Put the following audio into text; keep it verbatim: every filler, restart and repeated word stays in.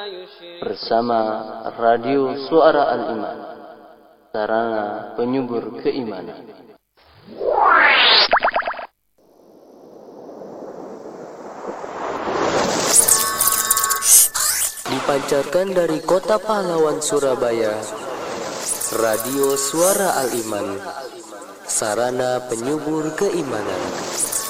bersama Radio Suara Al-Iman, sarana penyubur keimanan. Dipancarkan dari Kota Pahlawan, Surabaya, Radio Suara Al-Iman, sarana penyubur keimanan.